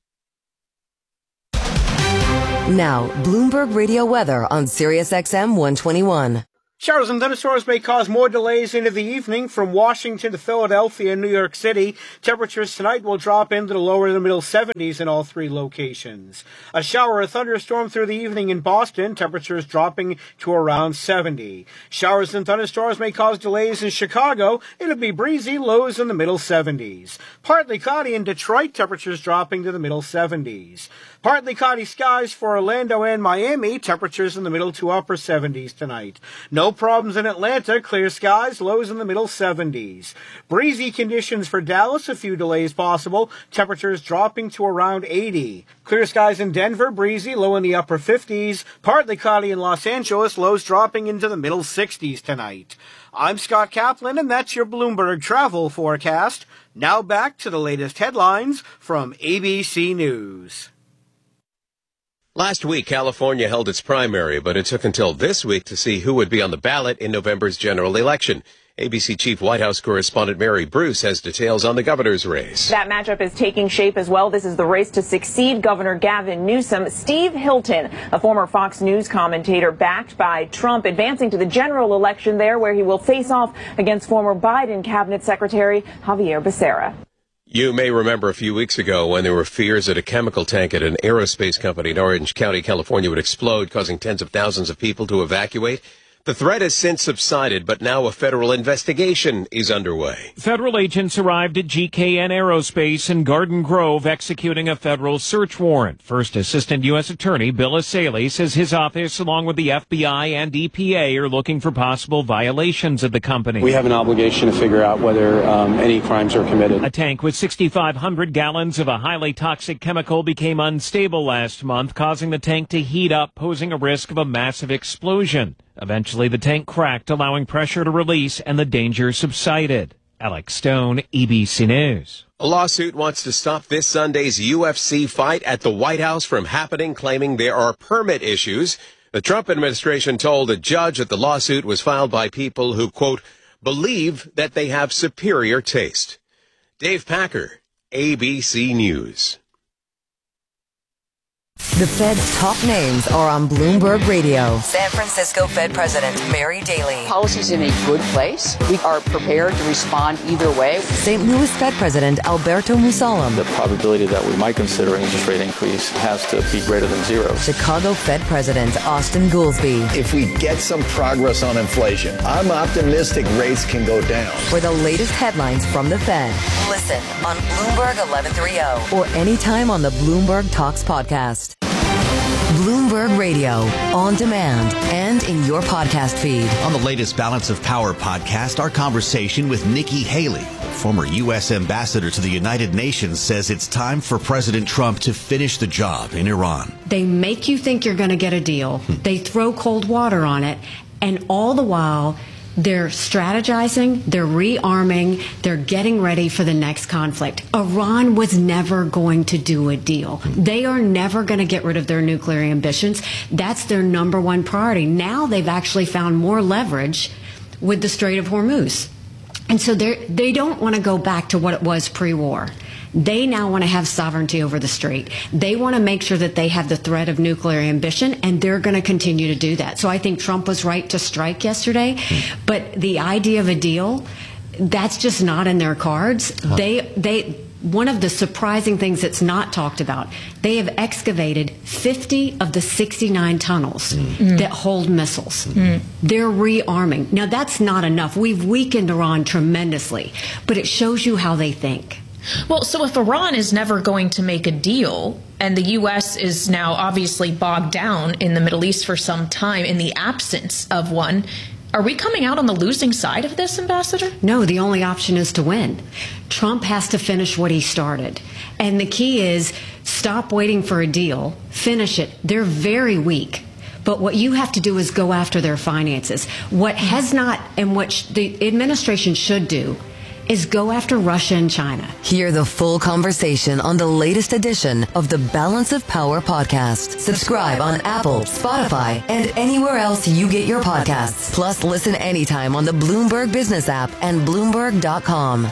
Now, Bloomberg Radio weather on Sirius X M one twenty-one. Showers and thunderstorms may cause more delays into the evening from Washington to Philadelphia and New York City. Temperatures tonight will drop into the lower to middle seventies in all three locations. A shower or thunderstorm through the evening in Boston, temperatures dropping to around seventy. Showers and thunderstorms may cause delays in Chicago. It'll be breezy, lows in the middle seventies. Partly cloudy in Detroit, temperatures dropping to the middle seventies. Partly cloudy skies for Orlando and Miami, temperatures in the middle to upper seventies tonight. No problems in Atlanta, clear skies, lows in the middle seventies. Breezy conditions for Dallas, a few delays possible, temperatures dropping to around eighty. Clear skies in Denver, breezy, low in the upper fifties. Partly cloudy in Los Angeles, lows dropping into the middle sixties tonight. I'm Scott Kaplan, and that's your Bloomberg travel forecast. Now back to the latest headlines from A B C News. Last week, California held its primary, but it took until this week to see who would be on the ballot in November's general election. A B C Chief White House correspondent Mary Bruce has details on the governor's race. That matchup is taking shape as well. This is the race to succeed Governor Gavin Newsom. Steve Hilton, a former Fox News commentator backed by Trump, advancing to the general election there, where he will face off against former Biden Cabinet Secretary Javier Becerra. You may remember a few weeks ago when there were fears that a chemical tank at an aerospace company in Orange County, California would explode, causing tens of thousands of people to evacuate. The threat has since subsided, but now a federal investigation is underway. Federal agents arrived at G K N Aerospace in Garden Grove executing a federal search warrant. First Assistant U S Attorney Bill Asaley says his office, along with the F B I and E P A, are looking for possible violations of the company. We have an obligation to figure out whether um, any crimes are committed. A tank with sixty-five hundred gallons of a highly toxic chemical became unstable last month, causing the tank to heat up, posing a risk of a massive explosion. Eventually, the tank cracked, allowing pressure to release, and the danger subsided. Alex Stone, E B C News. A lawsuit wants to stop this Sunday's U F C fight at the White House from happening, claiming there are permit issues. The Trump administration told a judge that the lawsuit was filed by people who, quote, believe that they have superior taste. Dave Packer, A B C News. The Fed's top names are on Bloomberg Radio. San Francisco Fed President Mary Daly. Policy's in a good place. We are prepared to respond either way. Saint Louis Fed President Alberto Musalem. The probability that we might consider an interest rate increase has to be greater than zero. Chicago Fed President Austin Goolsbee. If we get some progress on inflation, I'm optimistic rates can go down. For the latest headlines from the Fed, listen on Bloomberg eleven thirty or anytime on the Bloomberg Talks podcast. Bloomberg Radio, on demand and in your podcast feed. On the latest Balance of Power podcast, our conversation with Nikki Haley, former U S ambassador to the United Nations, says it's time for President Trump to finish the job in Iran. They make you think you're going to get a deal. They throw cold water on it, and all the while, they're strategizing, they're rearming, they're getting ready for the next conflict. Iran was never going to do a deal. They are never going to get rid of their nuclear ambitions. That's their number one priority. Now they've actually found more leverage with the Strait of Hormuz. And so they they don't want to go back to what it was pre-war. They now want to have sovereignty over the strait. They want to make sure that they have the threat of nuclear ambition, and they're going to continue to do that. So I think Trump was right to strike yesterday, but the idea of a deal, that's just not in their cards. Huh. They, they, one of the surprising things that's not talked about, they have excavated fifty of the sixty-nine tunnels mm. that hold missiles. Mm. They're rearming. Now, that's not enough. We've weakened Iran tremendously, but it shows you how they think. Well, so if Iran is never going to make a deal, and the U S is now obviously bogged down in the Middle East for some time in the absence of one. Are we coming out on the losing side of this, Ambassador? No, the only option is to win. Trump has to finish what he started. And the key is stop waiting for a deal, finish it. They're very weak. But what you have to do is go after their finances. What has not, and what sh- the administration should do, is go after Russia and China. Hear the full conversation on the latest edition of the Balance of Power podcast. Subscribe on Apple, Spotify, and anywhere else you get your podcasts. Plus, listen anytime on the Bloomberg Business app and Bloomberg dot com.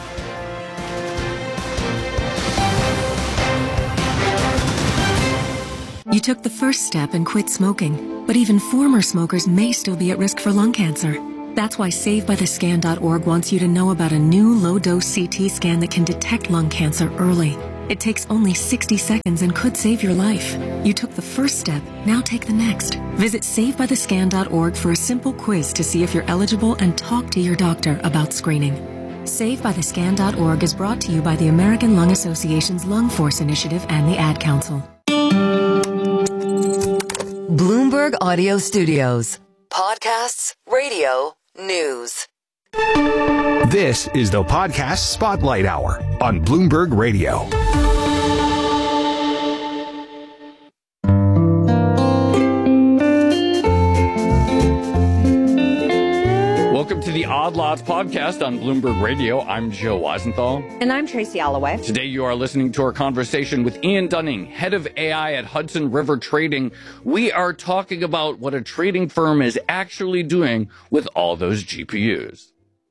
You took the first step and quit smoking, but even former smokers may still be at risk for lung cancer. That's why Save By The Scan dot org wants you to know about a new low-dose C T scan that can detect lung cancer early. It takes only sixty seconds and could save your life. You took the first step, now take the next. Visit Save By The Scan dot org for a simple quiz to see if you're eligible and talk to your doctor about screening. Save By The Scan dot org is brought to you by the American Lung Association's Lung Force Initiative and the Ad Council. Bloomberg Audio Studios. Podcasts, radio, news. This is the Podcast Spotlight Hour on Bloomberg Radio. Welcome to the Odd Lots podcast on Bloomberg Radio. I'm Joe Weisenthal. And I'm Tracy Alloway. Today you are listening to our conversation with Ian Dunning, head of A I at Hudson River Trading. We are talking about what a trading firm is actually doing with all those G P Us.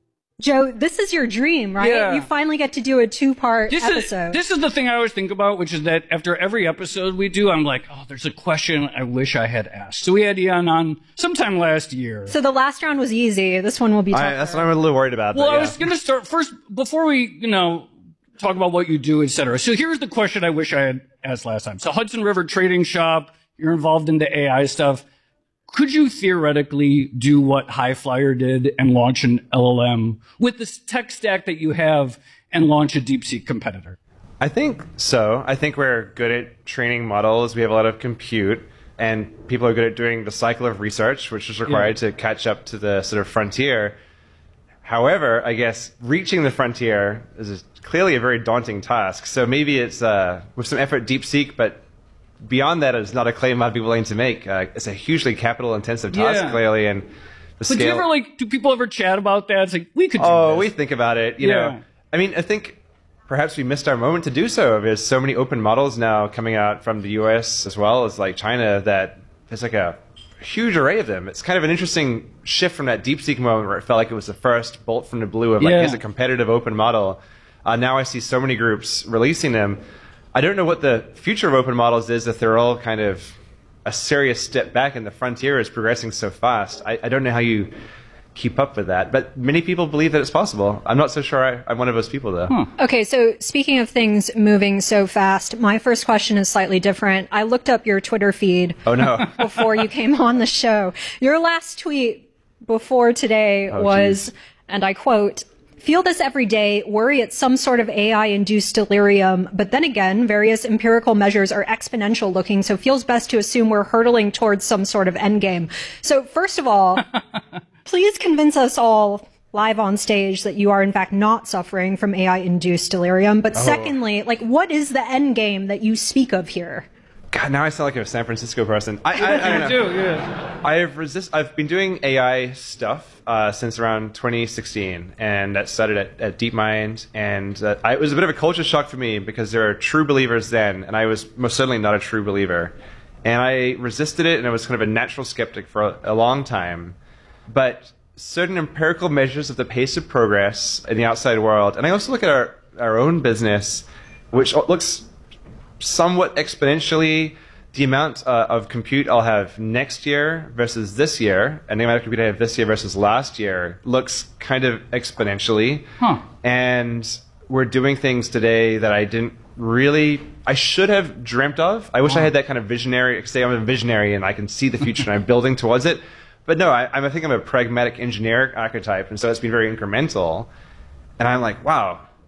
Joe, this is your dream, right? Yeah. You finally get to do a two-part this episode. Is, this is the thing I always think about, which is that after every episode we do, I'm like, oh, there's a question I wish I had asked. So we had Ian on sometime last year. So the last round was easy. This one will be tougher. I, that's what I'm a little worried about. Well, but, yeah. I was going to start first, before we, you know, talk about what you do, et cetera. So here's the question I wish I had asked last time. So Hudson River Trading Shop, you're involved in the A I stuff. Could you theoretically do what Highflyer did and launch an L L M with this tech stack that you have and launch a DeepSeek competitor? I think so. I think we're good at training models. We have a lot of compute, and people are good at doing the cycle of research, which is required yeah. to catch up to the sort of frontier. However, I guess reaching the frontier is clearly a very daunting task. So maybe it's uh, with some effort DeepSeek, but beyond that, it's not a claim I'd be willing to make. Uh, it's a hugely capital-intensive task, yeah. clearly, and the but scale. do you ever like? Do people ever chat about that? It's like we could. Do oh, this. we think about it. You yeah. know, I mean, I think perhaps we missed our moment to do so. There's so many open models now coming out from the U S as well as like China that there's like a huge array of them. It's kind of an interesting shift from that DeepSeek moment where it felt like it was the first bolt from the blue of like, yeah. here's a competitive open model. Uh, now I see so many groups releasing them. I don't know what the future of open models is if they're all kind of a serious step back and the frontier is progressing so fast. I, I don't know how you keep up with that. But many people believe that it's possible. I'm not so sure I, I'm one of those people, though. Hmm. Okay, so speaking of things moving so fast, my first question is slightly different. I looked up your Twitter feed oh, no. before you came on the show. Your last tweet before today oh, was, geez. and I quote, "Feel this every day, worry it's some sort of A I-induced delirium, but then again, various empirical measures are exponential looking, so feels best to assume we're hurtling towards some sort of endgame." So first of all, please convince us all live on stage that you are in fact not suffering from A I-induced delirium. But oh. secondly, like, what is the endgame that you speak of here? God, now I sound like a San Francisco person. I, I, I, I don't know. do, yeah. I've resist. I've been doing A I stuff uh, since around twenty sixteen, and that started at, at DeepMind. And uh, I, it was a bit of a culture shock for me because there are true believers then, and I was most certainly not a true believer. And I resisted it, and I was kind of a natural skeptic for a, a long time. But certain empirical measures of the pace of progress in the outside world, and I also look at our our own business, which looks somewhat exponentially. The amount uh, of compute I'll have next year versus this year, and the amount of compute I have this year versus last year looks kind of exponentially. Huh. And we're doing things today that I didn't really, I should have dreamt of. I wish wow. I had that kind of visionary, say I'm a visionary and I can see the future and I'm building towards it. But no, I, I think I'm a pragmatic engineer archetype, and so it's been very incremental. And I'm like, wow,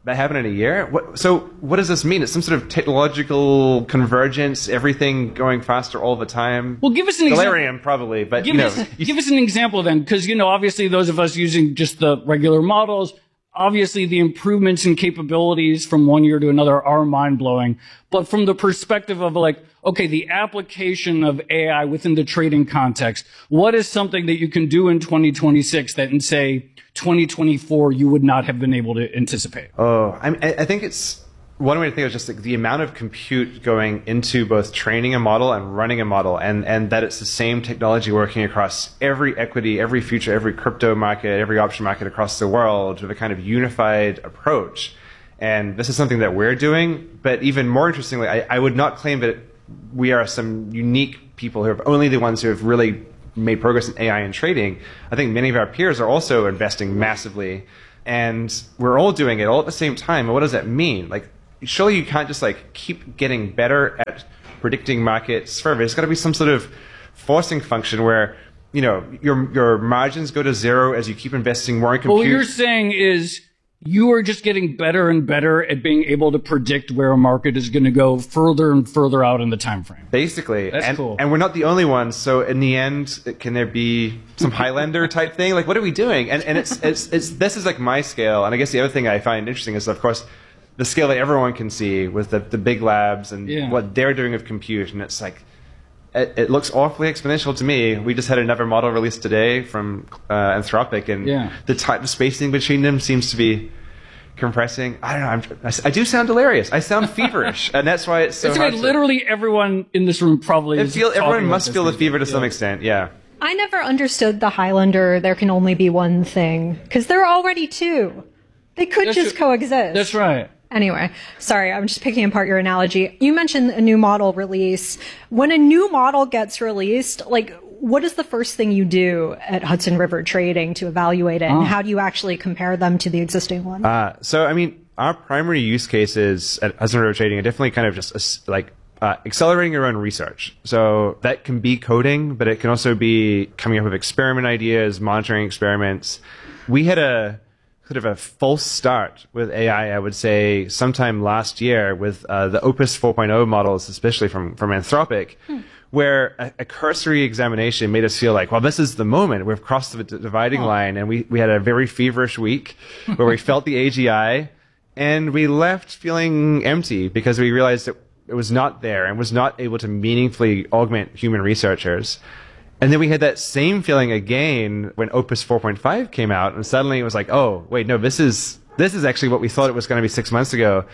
that happen in a year? What, so what does this mean? It's some sort of technological convergence, everything going faster all the time? Well, give us an Delirium, example. probably, but give you know. Us, give us an example then, because, you know, obviously those of us using just the regular models, obviously the improvements in capabilities from one year to another are mind-blowing. But from the perspective of like, okay, the application of A I within the trading context, what is something that you can do in twenty twenty-six that in, say, twenty twenty-four you would not have been able to anticipate? Oh, I, I think it's one way to think of just like the amount of compute going into both training a model and running a model, and, and that it's the same technology working across every equity, every future, every crypto market, every option market across the world with a kind of unified approach. And this is something that we're doing. But even more interestingly, I, I would not claim that we are some unique people who are only the ones who have really made progress in A I and trading. I think many of our peers are also investing massively, and we're all doing it all at the same time. And what does that mean? Like, surely you can't just like keep getting better at predicting markets further. There's got to be some sort of forcing function where, you know, your your margins go to zero as you keep investing more in compute. Well, what you're saying is you are just getting better and better at being able to predict where a market is going to go further and further out in the time frame. Basically. That's and, cool. And we're not the only ones. So in the end, can there be some Highlander type thing? Like, what are we doing? And and it's it's it's this is like my scale. And I guess the other thing I find interesting is, of course, the scale that everyone can see with the the big labs and yeah. what they're doing with compute. And it's like, it, it looks awfully exponential to me. We just had another model released today from uh, Anthropic, and yeah. the type of spacing between them seems to be compressing. I don't know. I'm, I, I do sound delirious. I sound feverish, and that's why it's so it's hard. Like to, literally everyone in this room probably. It is feel, everyone about must this feel the thing. fever to yeah. some extent. Yeah. I never understood the Highlander. There can only be one thing because there are already two. They could That's just r- coexist. That's right. Anyway, sorry, I'm just picking apart your analogy. You mentioned a new model release. When a new model gets released, like, what is the first thing you do at Hudson River Trading to evaluate it, Oh. and how do you actually compare them to the existing one? Uh, so, I mean, our primary use cases at Hudson River Trading are definitely kind of just uh, like uh, accelerating your own research. So that can be coding, but it can also be coming up with experiment ideas, monitoring experiments. We had a sort of a false start with A I, I would say, sometime last year with uh, the Opus four point oh models, especially from, from Anthropic, hmm. where a, a cursory examination made us feel like, well, this is the moment. We've crossed the d- dividing oh. line, and we, we had a very feverish week where we felt the A G I, and we left feeling empty because we realized that it was not there and was not able to meaningfully augment human researchers. And then we had that same feeling again when Opus four point five came out, and suddenly it was like, oh, wait, no, this is this is actually what we thought it was going to be six months ago.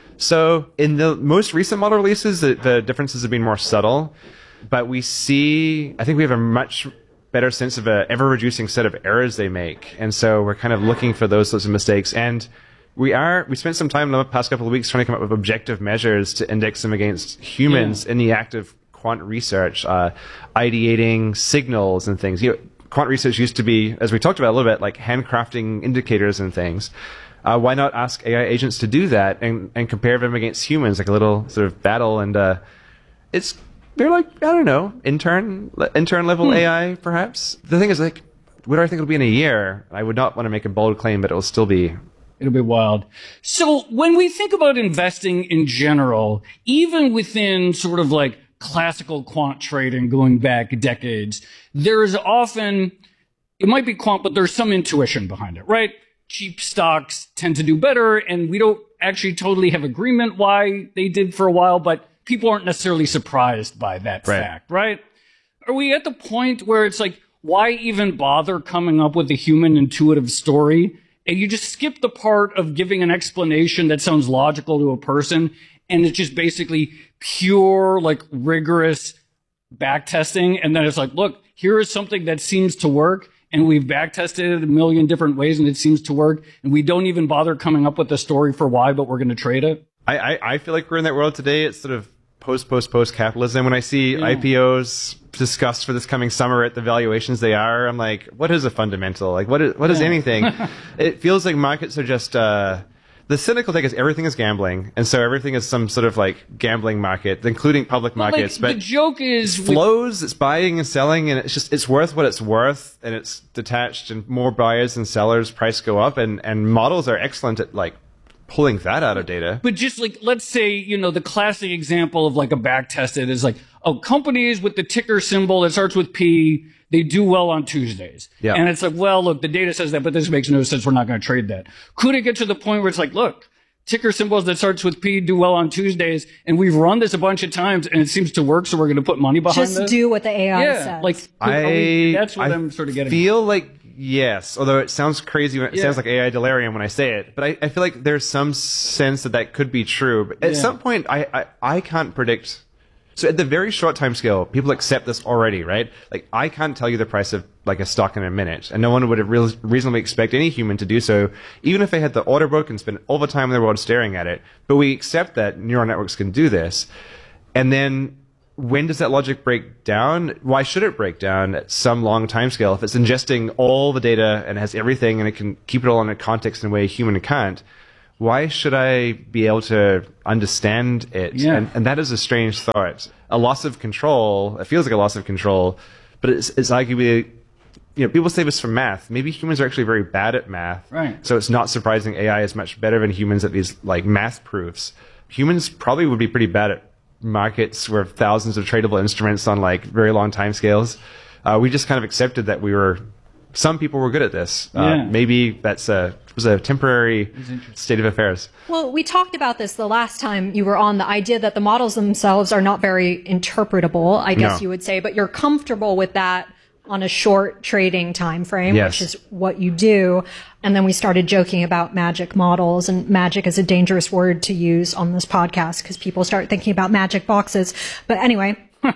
So in the most recent model releases, the, the differences have been more subtle, but we see, I think we have a much better sense of an ever-reducing set of errors they make. And so we're kind of looking for those sorts of mistakes. And we are, we spent some time in the past couple of weeks trying to come up with objective measures to index them against humans yeah. in the act of quant research, uh, ideating signals and things. You know, quant research used to be, as we talked about a little bit, like handcrafting indicators and things. Uh, why not ask A I agents to do that and, and compare them against humans, like a little sort of battle? And uh, it's they're like, I don't know, intern intern level hmm. A I, perhaps. The thing is, like, what do I think it'll be in a year? I would not want to make a bold claim, but it'll still be. It'll be wild. So when we think about investing in general, even within sort of like classical quant trading going back decades, there is often, it might be quant, but there's some intuition behind it, right? Cheap stocks tend to do better, and we don't actually totally have agreement why they did for a while, but people aren't necessarily surprised by that right. fact, right? Are we at the point where it's like, why even bother coming up with a human intuitive story? And you just skip the part of giving an explanation that sounds logical to a person, and it's just basically pure, like, rigorous back testing. And then it's like, look, here is something that seems to work, and we've back tested it a million different ways, and it seems to work. And we don't even bother coming up with a story for why, but we're going to trade it. I, I, I feel like we're in that world today. It's sort of post, post, post capitalism. When I see Yeah. I P Os discussed for this coming summer at the valuations they are, I'm like, what is a fundamental? Like, what is, what is Yeah. anything? It feels like markets are just, uh, the cynical thing is everything is gambling. And so everything is some sort of like gambling market, including public But, markets. like, but the joke is it flows, it's buying and selling, and it's just, it's worth what it's worth, and it's detached, and more buyers and sellers, price go up, and, and models are excellent at like pulling that out of data. But just like, let's say, you know, the classic example of like a back tested is like, oh, companies with the ticker symbol that starts with P, they do well on Tuesdays. Yeah. And it's like, well, look, the data says that, but this makes no sense. We're not going to trade that. Could it get to the point where it's like, look, ticker symbols that starts with P do well on Tuesdays, and we've run this a bunch of times, and it seems to work, so we're going to put money behind Just this? Just do what the A I yeah, says. Like, I, we, that's what I I'm sort of getting feel at. like, yes, although it sounds crazy, when it Yeah. sounds like A I delirium when I say it, but I, I feel like there's some sense that that could be true. But at Yeah. some point, I, I, I can't predict. So at the very short time scale, people accept this already, right? Like, I can't tell you the price of like a stock in a minute, and no one would have real, reasonably expect any human to do so, even if they had the order book and spent all the time in the world staring at it. But we accept that neural networks can do this. And then when does that logic break down? Why should it break down at some long time scale? If it's ingesting all the data and has everything and it can keep it all in a context in a way a human can't, why should I be able to understand it? Yeah. And, and that is a strange thought. A loss of control, it feels like a loss of control, but it's, it's arguably, you know, people say this from math. Maybe humans are actually very bad at math. Right. So it's not surprising A I is much better than humans at these like math proofs. Humans probably would be pretty bad at markets where thousands of tradable instruments on like very long time scales. Uh, we just kind of accepted that we were, some people were good at this. Uh, Yeah. Maybe that's a, was a temporary state of affairs. Well, we talked about this the last time you were on, the idea that the models themselves are not very interpretable, I guess No. you would say, but you're comfortable with that on a short trading time frame, Yes. which is what you do. And then we started joking about magic models, and magic is a dangerous word to use on this podcast because people start thinking about magic boxes. But anyway,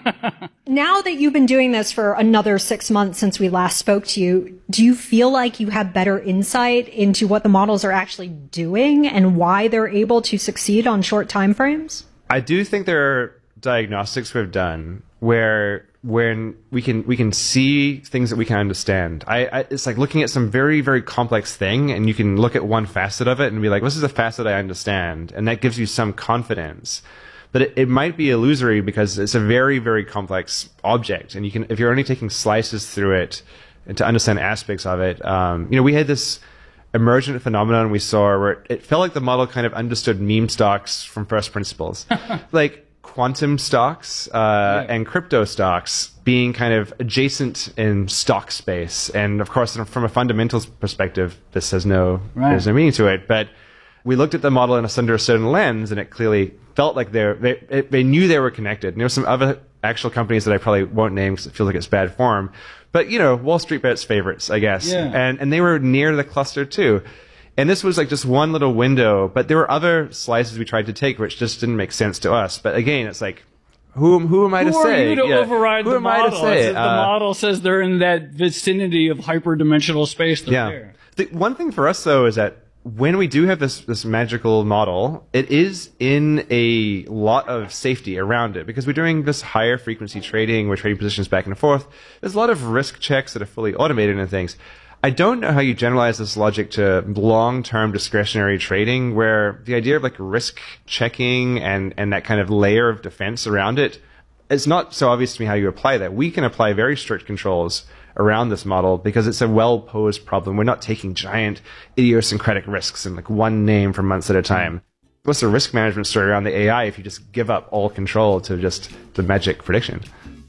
now that you've been doing this for another six months since we last spoke to you, do you feel like you have better insight into what the models are actually doing and why they're able to succeed on short time frames? I do think there are diagnostics we've done where when we can we can see things that we can understand. I, I it's like looking at some very very complex thing, and you can look at one facet of it and be like, "This is a facet I understand," and that gives you some confidence. But it, it might be illusory because it's a very very complex object, and you can if you're only taking slices through it and to understand aspects of it. Um, you know, we had this emergent phenomenon we saw where it felt like the model kind of understood meme stocks from first principles, like quantum stocks uh, yeah. and crypto stocks being kind of adjacent in stock space. And of course, from a fundamentals perspective, this has no right. there's no meaning to it. But we looked at the model in a, under a certain lens, and it clearly felt like they're, they it, they knew they were connected. And there were some other actual companies that I probably won't name because it feels like it's bad form. But, you know, Wall Street Bet's favorites, I guess. Yeah. And and they were near the cluster too. And this was like just one little window, but there were other slices we tried to take which just didn't make sense to us. But again, it's like, who who am I who to say? Who are you to yeah. override who the am model? I to say? If the Uh, model says they're in that vicinity of hyperdimensional space, they're yeah. there. The one thing for us though is that when we do have this this magical model, it is in a lot of safety around it because we're doing this higher frequency trading, we're trading positions back and forth. There's a lot of risk checks that are fully automated and things. I don't know how you generalize this logic to long-term discretionary trading where the idea of like risk checking and, and that kind of layer of defense around it, it's not so obvious to me how you apply that. We can apply very strict controls around this model because it's a well-posed problem. We're not taking giant idiosyncratic risks in like one name for months at a time. What's the risk management story around the A I if you just give up all control to just the magic prediction?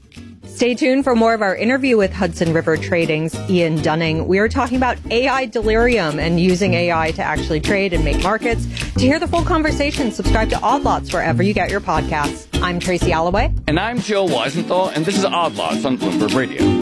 Stay tuned for more of our interview with Hudson River Trading's Ian Dunning. We are talking about A I delirium and using A I to actually trade and make markets. To hear the full conversation, subscribe to Odd Lots wherever you get your podcasts. I'm Tracy Alloway. And I'm Joe Weisenthal, and this is Odd Lots on Bloomberg Radio.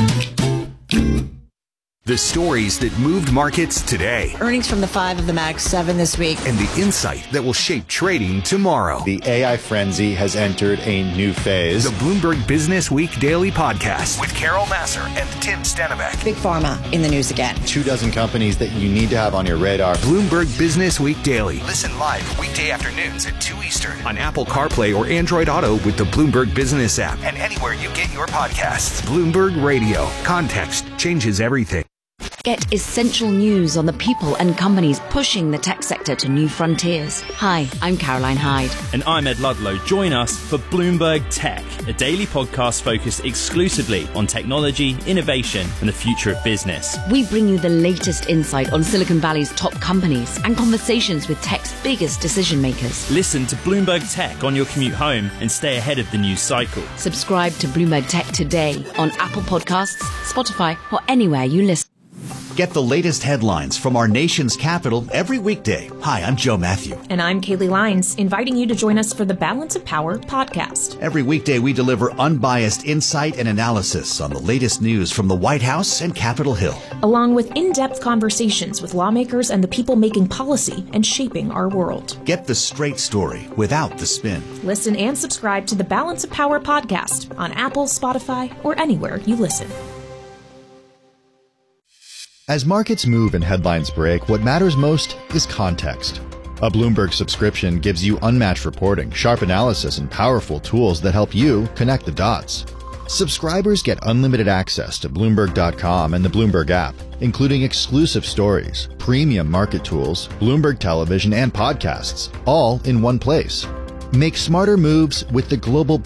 The stories that moved markets today. Earnings from the five of the Mag seven this week. And the insight that will shape trading tomorrow. The A I frenzy has entered a new phase. The Bloomberg Business Week Daily Podcast with Carol Massar and Tim Stenbeck. Big Pharma in the news again. Two dozen companies that you need to have on your radar. Bloomberg Business Week Daily. Listen live weekday afternoons at two Eastern on Apple CarPlay or Android Auto with the Bloomberg Business app and anywhere you get your podcasts. Bloomberg Radio. Context changes everything. Get essential news on the people and companies pushing the tech sector to new frontiers. Hi, I'm Caroline Hyde. And I'm Ed Ludlow. Join us for Bloomberg Tech, a daily podcast focused exclusively on technology, innovation, and the future of business. We bring you the latest insight on Silicon Valley's top companies and conversations with tech's biggest decision makers. Listen to Bloomberg Tech on your commute home and stay ahead of the news cycle. Subscribe to Bloomberg Tech today on Apple Podcasts, Spotify, or anywhere you listen. Get the latest headlines from our nation's capital every weekday. Hi, I'm Joe Matthew. And I'm Kaylee Lyons, inviting you to join us for the Balance of Power podcast. Every weekday, we deliver unbiased insight and analysis on the latest news from the White House and Capitol Hill, along with in-depth conversations with lawmakers and the people making policy and shaping our world. Get the straight story without the spin. Listen and subscribe to the Balance of Power podcast on Apple, Spotify, or anywhere you listen. As markets move and headlines break, what matters most is context. A Bloomberg subscription gives you unmatched reporting, sharp analysis, and powerful tools that help you connect the dots. Subscribers get unlimited access to Bloomberg dot com and the Bloomberg app, including exclusive stories, premium market tools, Bloomberg television, and podcasts, all in one place. Make smarter moves with the global